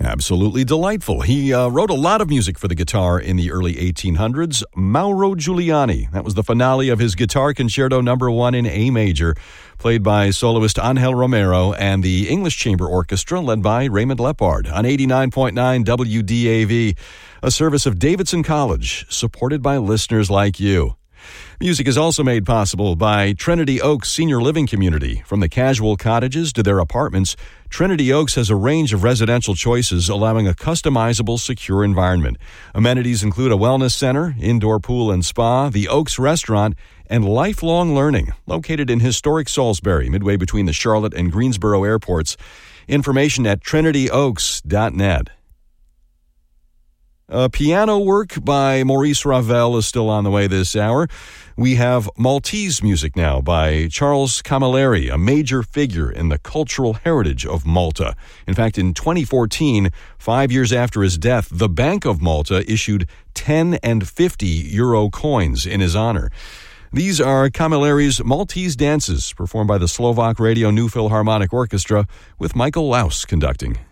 Absolutely delightful. He wrote a lot of music for the guitar in the early 1800s. Mauro Giuliani. That was the finale of his Guitar Concerto No. 1 in A major, played by soloist Angel Romero and the English Chamber Orchestra led by Raymond Lepard on 89.9 WDAV, a service of Davidson College, supported by listeners like you. Music is also made possible by Trinity Oaks Senior Living Community. From the casual cottages to their apartments, Trinity Oaks has a range of residential choices allowing a customizable, secure environment. Amenities include a wellness center, indoor pool and spa, the Oaks Restaurant, and lifelong learning, located in historic Salisbury, midway between the Charlotte and Greensboro airports. Information at trinityoaks.net. Piano work by Maurice Ravel is still on the way this hour. We have Maltese music now by Charles Camilleri, a major figure in the cultural heritage of Malta. In fact, in 2014, 5 years after his death, the Bank of Malta issued 10 and 50 euro coins in his honor. These are Camilleri's Maltese dances, performed by the Slovak Radio New Philharmonic Orchestra, with Michael Laus conducting.